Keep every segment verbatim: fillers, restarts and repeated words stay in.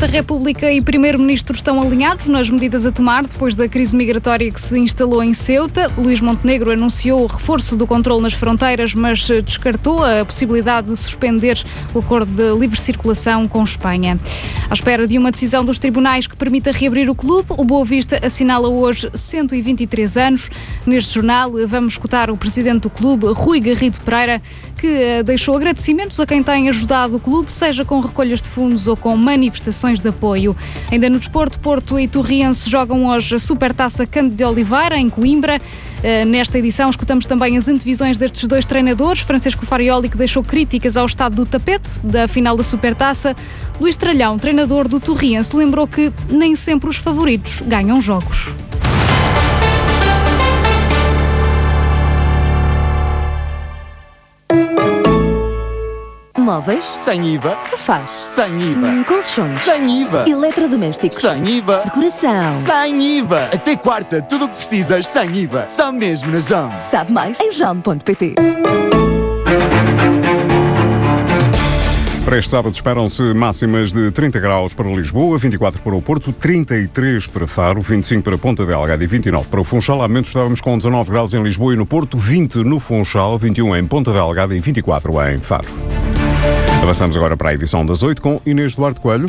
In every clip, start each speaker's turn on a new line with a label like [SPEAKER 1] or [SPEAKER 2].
[SPEAKER 1] Presidente da República e Primeiro-Ministro estão alinhados nas medidas a tomar depois da crise migratória que se instalou em Ceuta. Luís Montenegro anunciou o reforço do controle nas fronteiras, mas descartou a possibilidade de suspender o acordo de livre circulação com Espanha. À espera de uma decisão dos tribunais que permita reabrir o clube, o Boa Vista assinala hoje cento e vinte e três anos. Neste jornal vamos escutar o presidente do clube, Rui Garrido Pereira, que deixou agradecimentos a quem tem ajudado o clube, seja com recolhas de fundos ou com manifestações de apoio. Ainda no desporto, Porto e Torriense jogam hoje a Supertaça Cândido de Oliveira, em Coimbra. Nesta edição escutamos também as antevisões destes dois treinadores. Francisco Farioli, que deixou críticas ao estado do tapete da final da Supertaça. Luís Tralhão, treinador do Torriense, lembrou que nem sempre os favoritos ganham jogos.
[SPEAKER 2] Móveis?
[SPEAKER 3] Sem I V A.
[SPEAKER 2] Sofás?
[SPEAKER 3] Sem I V A.
[SPEAKER 2] Hum, colchões?
[SPEAKER 3] Sem I V A.
[SPEAKER 2] Eletrodomésticos?
[SPEAKER 3] Sem I V A.
[SPEAKER 2] Decoração?
[SPEAKER 3] Sem I V A. Até quarta, tudo o que precisas sem I V A. Só mesmo na Jam.
[SPEAKER 2] Sabe mais em jam ponto pt.
[SPEAKER 4] Para este sábado esperam-se máximas de trinta graus para Lisboa, vinte e quatro para o Porto, trinta e três para Faro, vinte e cinco para Ponta Delgada e vinte e nove para o Funchal. Há momentos estávamos com dezanove graus em Lisboa e no Porto, vinte no Funchal, vinte e um em Ponta Delgada e vinte e quatro em Faro. Avançamos agora para a edição das oito com Inês Duarte Coelho.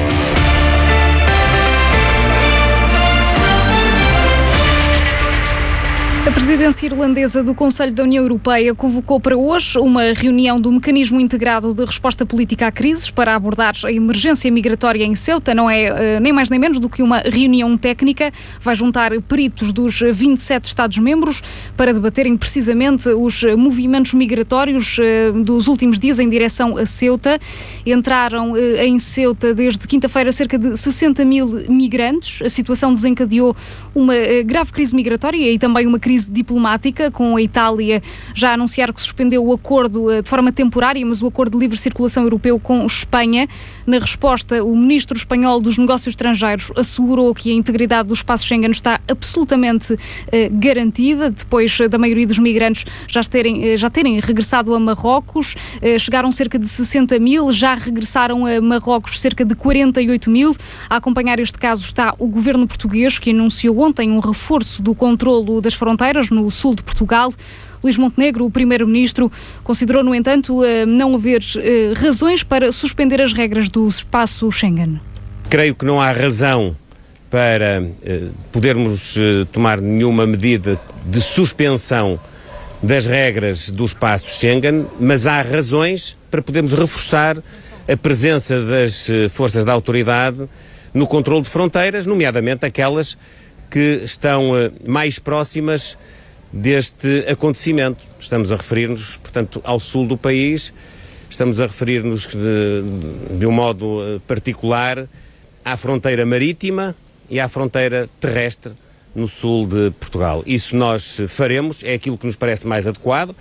[SPEAKER 1] A presidência irlandesa do Conselho da União Europeia convocou para hoje uma reunião do Mecanismo Integrado de Resposta Política a Crises para abordar a emergência migratória em Ceuta. Não é uh, nem mais nem menos do que uma reunião técnica. Vai juntar peritos dos vinte e sete Estados-membros para debaterem precisamente os movimentos migratórios uh, dos últimos dias em direção a Ceuta. Entraram uh, em Ceuta desde quinta-feira cerca de sessenta mil migrantes. A situação desencadeou uma uh, grave crise migratória e também uma crise diplomática, com a Itália já a anunciar que suspendeu o acordo de forma temporária, mas o acordo de livre circulação europeu com Espanha. Na resposta, o ministro espanhol dos Negócios Estrangeiros assegurou que a integridade do espaço Schengen está absolutamente eh, garantida, depois da maioria dos migrantes já terem, já terem regressado a Marrocos. Eh, chegaram cerca de sessenta mil, já regressaram a Marrocos cerca de quarenta e oito mil. A acompanhar este caso está o governo português, que anunciou ontem um reforço do controlo das fronteiras no sul de Portugal. Luís Montenegro, o primeiro-ministro, considerou, no entanto, não haver razões para suspender as regras do espaço Schengen.
[SPEAKER 5] Creio que não há razão para podermos tomar nenhuma medida de suspensão das regras do espaço Schengen, mas há razões para podermos reforçar a presença das forças da autoridade no controle de fronteiras, nomeadamente aquelas que estão mais próximas deste acontecimento. Estamos a referir-nos, portanto, ao sul do país, estamos a referir-nos de, de um modo particular à fronteira marítima e à fronteira terrestre no sul de Portugal. Isso nós faremos, é aquilo que nos parece mais adequado.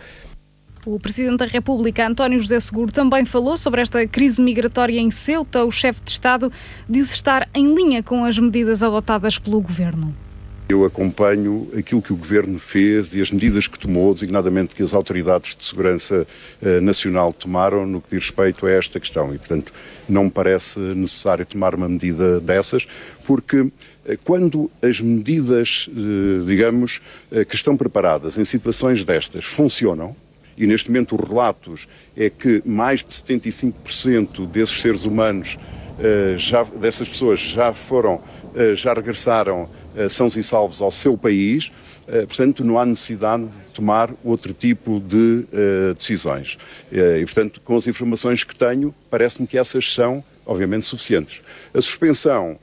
[SPEAKER 1] O Presidente da República, António José Seguro, também falou sobre esta crise migratória em Ceuta. O chefe de Estado diz estar em linha com as medidas adotadas pelo Governo.
[SPEAKER 6] Eu acompanho aquilo que o Governo fez e as medidas que tomou, designadamente que as autoridades de segurança eh, nacional tomaram no que diz respeito a esta questão. E, portanto, não me parece necessário tomar uma medida dessas, porque eh, quando as medidas, eh, digamos, eh, que estão preparadas em situações destas funcionam, e neste momento os relatos é que mais de setenta e cinco por cento desses seres humanos, uh, já, dessas pessoas já foram, uh, já regressaram uh, sãos e salvos ao seu país, uh, portanto não há necessidade de tomar outro tipo de uh, decisões. Uh, e portanto, com as informações que tenho, parece-me que essas são, obviamente, suficientes. A suspensão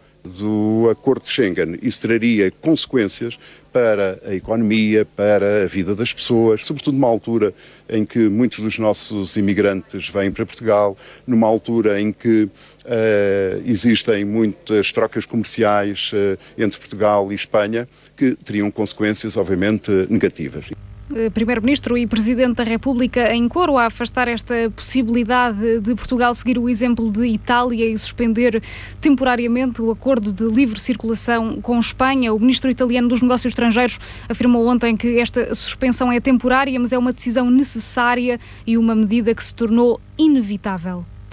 [SPEAKER 6] do acordo de Schengen, isso traria consequências para a economia, para a vida das pessoas, sobretudo numa altura em que muitos dos nossos imigrantes vêm para Portugal, numa altura em que uh, existem muitas trocas comerciais uh, entre Portugal e Espanha, que teriam consequências, obviamente, negativas.
[SPEAKER 1] Primeiro-Ministro e Presidente da República em coro a afastar esta possibilidade de Portugal seguir o exemplo de Itália e suspender temporariamente o acordo de livre circulação com Espanha. O Ministro italiano dos Negócios Estrangeiros afirmou ontem que esta suspensão é temporária, mas é uma decisão necessária e uma medida que se tornou inevitável.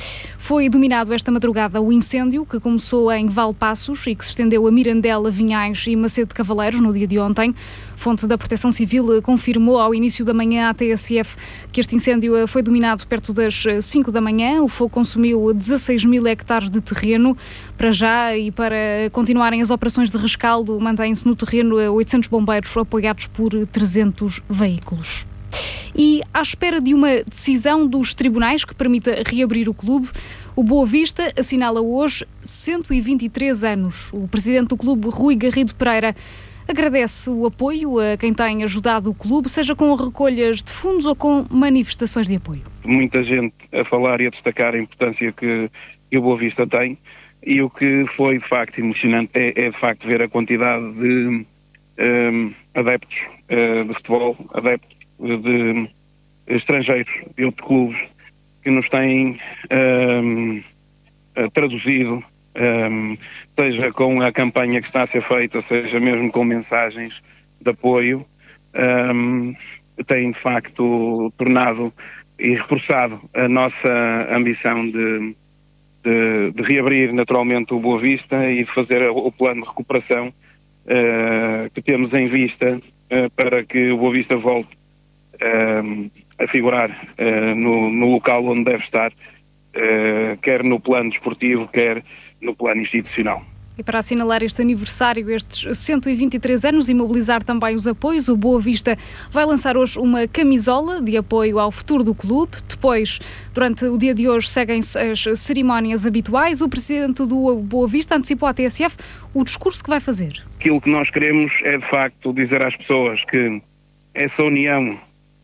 [SPEAKER 1] Foi dominado esta madrugada o incêndio que começou em Valpassos e que se estendeu a Mirandela, Vinhais e Macedo de Cavaleiros no dia de ontem. Fonte da Proteção Civil confirmou ao início da manhã à T S F que este incêndio foi dominado perto das cinco da manhã. O fogo consumiu dezasseis mil hectares de terreno. Para já e para continuarem as operações de rescaldo, mantêm-se no terreno oitocentos bombeiros apoiados por trezentos veículos. E à espera de uma decisão dos tribunais que permita reabrir o clube, o Boa Vista assinala hoje cento e vinte e três anos. O presidente do clube, Rui Garrido Pereira, agradece o apoio a quem tem ajudado o clube, seja com recolhas de fundos ou com manifestações de apoio.
[SPEAKER 7] Muita gente a falar e a destacar a importância que, que o Boa Vista tem, e o que foi de facto emocionante é, é de facto ver a quantidade de um, adeptos uh, de futebol, adeptos de estrangeiros, de outros clubes, que nos têm um, traduzido, um, seja com a campanha que está a ser feita, seja mesmo com mensagens de apoio, um, têm de facto tornado e reforçado a nossa ambição de, de, de reabrir naturalmente o Boa Vista e de fazer o plano de recuperação uh, que temos em vista uh, para que o Boa Vista volte Uh, a figurar uh, no, no local onde deve estar, uh, quer no plano desportivo, quer no plano institucional.
[SPEAKER 1] E para assinalar este aniversário, estes cento e vinte e três anos, e mobilizar também os apoios, o Boa Vista vai lançar hoje uma camisola de apoio ao futuro do clube. Depois, durante o dia de hoje, seguem-se as cerimónias habituais. O presidente do Boa Vista antecipou à T S F o discurso que vai fazer.
[SPEAKER 7] Aquilo que nós queremos é, de facto, dizer às pessoas que essa união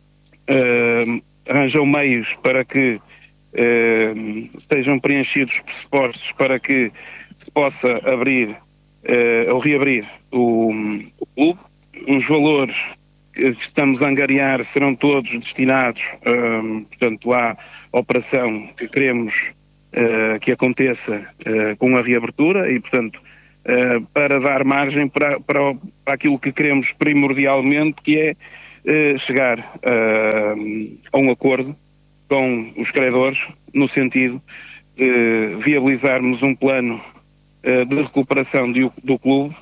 [SPEAKER 7] Uh, arranjam meios para que uh, estejam preenchidos os pressupostos para que se possa abrir uh, ou reabrir o, o clube. Os valores que estamos a angariar serão todos destinados uh, portanto, à operação que queremos uh, que aconteça uh, com a reabertura e, portanto, uh, para dar margem para, para, para aquilo que queremos primordialmente, que é Uh, chegar uh, a um acordo com os credores no sentido de viabilizarmos um plano uh, de recuperação de, do clube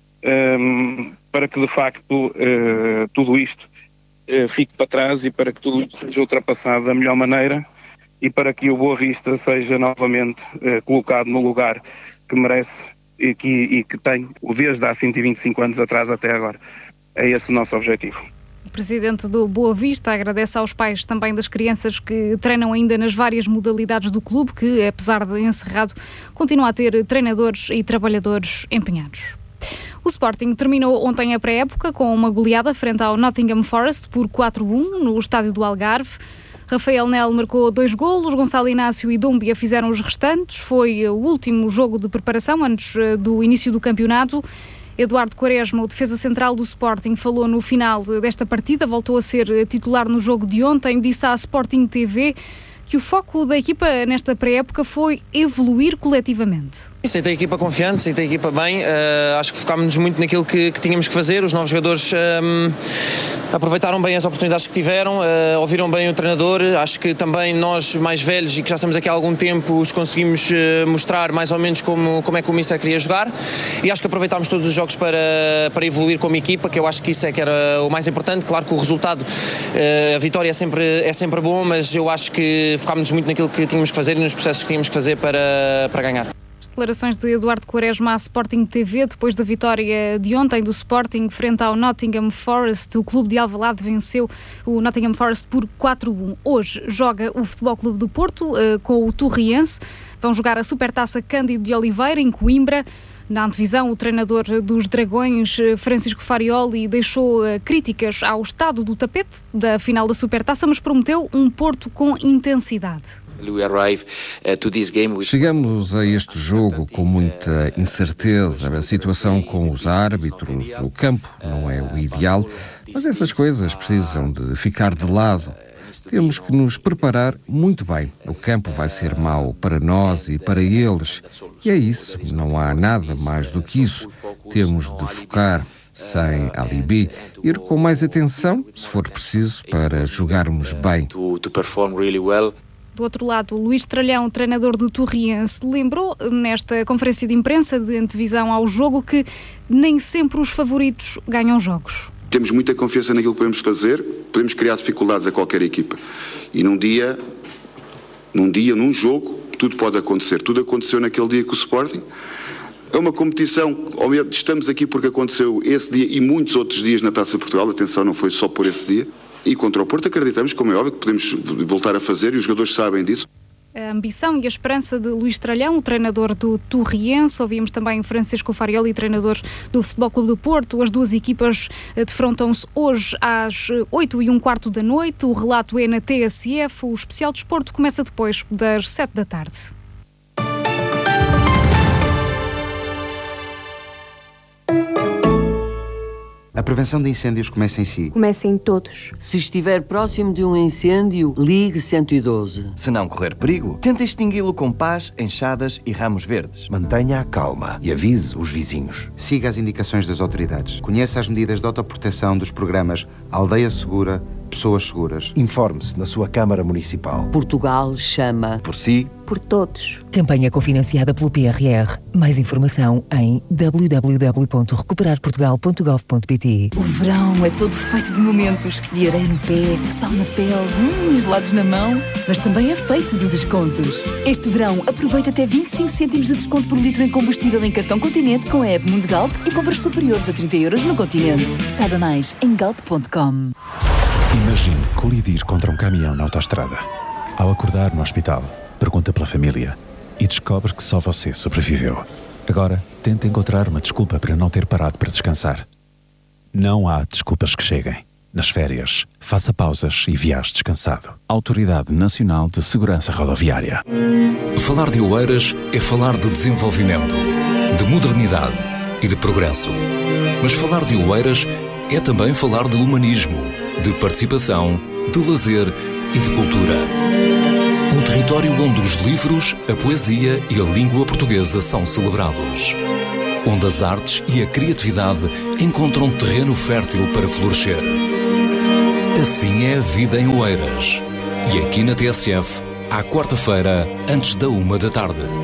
[SPEAKER 7] um, para que de facto uh, tudo isto uh, fique para trás e para que tudo isto seja ultrapassado da melhor maneira e para que o Boa Vista seja novamente uh, colocado no lugar que merece e que, e que tem desde há cento e vinte e cinco anos atrás até agora. É esse o nosso objetivo.
[SPEAKER 1] O presidente do Boa Vista agradece aos pais também das crianças que treinam ainda nas várias modalidades do clube, que, apesar de encerrado, continua a ter treinadores e trabalhadores empenhados. O Sporting terminou ontem a pré-época com uma goleada frente ao Nottingham Forest por quatro a um no estádio do Algarve. Rafael Nel marcou dois golos, Gonçalo Inácio e Dúmbia fizeram os restantes. Foi o último jogo de preparação antes do início do campeonato. Eduardo Quaresma, o defesa central do Sporting, falou no final desta partida, voltou a ser titular no jogo de ontem, disse à Sporting T V que o foco da equipa nesta pré-época foi evoluir coletivamente.
[SPEAKER 8] Sinto a equipa confiante, sinto a equipa bem, uh, acho que focámos-nos muito naquilo que, que tínhamos que fazer, os novos jogadores um, aproveitaram bem as oportunidades que tiveram, uh, ouviram bem o treinador, acho que também nós mais velhos e que já estamos aqui há algum tempo os conseguimos uh, mostrar mais ou menos como, como é que o Mister queria jogar e acho que aproveitámos todos os jogos para, para evoluir como equipa, que eu acho que isso é que era o mais importante. Claro que o resultado, uh, a vitória é sempre, é sempre bom, mas eu acho que focámos-nos muito naquilo que tínhamos que fazer e nos processos que tínhamos que fazer para, para ganhar.
[SPEAKER 1] Declarações de Eduardo Quaresma à Sporting T V depois da vitória de ontem do Sporting frente ao Nottingham Forest. O clube de Alvalade venceu o Nottingham Forest por quatro a um. Hoje joga o Futebol Clube do Porto uh, com o Torriense. Vão jogar a Supertaça Cândido de Oliveira em Coimbra. Na antevisão, o treinador dos Dragões, Francisco Farioli, deixou uh, críticas ao estado do tapete da final da Supertaça, mas prometeu um Porto com intensidade.
[SPEAKER 9] Chegamos a este jogo com muita incerteza. A situação com os árbitros, o campo não é o ideal, mas essas coisas precisam de ficar de lado. Temos que nos preparar muito bem. O campo vai ser mau para nós e para eles. E é isso, não há nada mais do que isso. Temos de focar, sem alibi, ir com mais atenção, se for preciso, para jogarmos bem.
[SPEAKER 1] Do outro lado, Luís Tralhão, treinador do Torriense, lembrou nesta conferência de imprensa de antevisão ao jogo que nem sempre os favoritos ganham jogos.
[SPEAKER 10] Temos muita confiança naquilo que podemos fazer, podemos criar dificuldades a qualquer equipa. E num dia, num dia, num jogo, tudo pode acontecer. Tudo aconteceu naquele dia com o Sporting. É uma competição, estamos aqui porque aconteceu esse dia e muitos outros dias na Taça de Portugal, atenção, não foi só por esse dia. E contra o Porto acreditamos, como é óbvio, que podemos voltar a fazer e os jogadores sabem disso.
[SPEAKER 1] A ambição e a esperança de Luís Tralhão, o treinador do Torriense. Ouvimos também Francisco Farioli, treinador do Futebol Clube do Porto. As duas equipas defrontam-se hoje às oito e um quarto da noite. O relato é na T S F. O especial desporto começa depois das sete da tarde.
[SPEAKER 11] A prevenção de incêndios começa em si.
[SPEAKER 12] Começa em todos.
[SPEAKER 13] Se estiver próximo de um incêndio, ligue cento e doze.
[SPEAKER 14] Se não correr perigo, tente extingui-lo com pás, enxadas e ramos verdes.
[SPEAKER 15] Mantenha a calma e avise os vizinhos.
[SPEAKER 11] Siga as indicações das autoridades. Conheça as medidas de autoproteção dos programas Aldeia Segura, Pessoas Seguras.
[SPEAKER 15] Informe-se na sua Câmara Municipal.
[SPEAKER 13] Portugal chama.
[SPEAKER 14] Por si.
[SPEAKER 12] Por todos.
[SPEAKER 16] Campanha cofinanciada pelo P R R. Mais informação em w w w ponto recuperar portugal ponto gov ponto p t.
[SPEAKER 17] O verão é todo feito de momentos. De areia no pé, sal na pele, hum, gelados na mão. Mas também é feito de descontos. Este verão, aproveita até vinte e cinco cêntimos de desconto por litro em combustível em cartão Continente com a app Mundo Galp e compras superiores a trinta euros no Continente. Saiba mais em galp ponto com.
[SPEAKER 18] Imagine colidir contra um caminhão na autoestrada. Ao acordar no hospital, pergunta pela família e descobre que só você sobreviveu. Agora, tenta encontrar uma desculpa para não ter parado para descansar. Não há desculpas que cheguem. Nas férias, faça pausas e viaje descansado. Autoridade Nacional de Segurança Rodoviária.
[SPEAKER 19] Falar de Oeiras é falar de desenvolvimento, de modernidade e de progresso. Mas falar de Oeiras é também falar de humanismo, de participação, de lazer e de cultura. Um território onde os livros, a poesia e a língua portuguesa são celebrados. Onde as artes e a criatividade encontram terreno fértil para florescer. Assim é a vida em Oeiras. E aqui na T S F, à quarta-feira, antes da uma da tarde.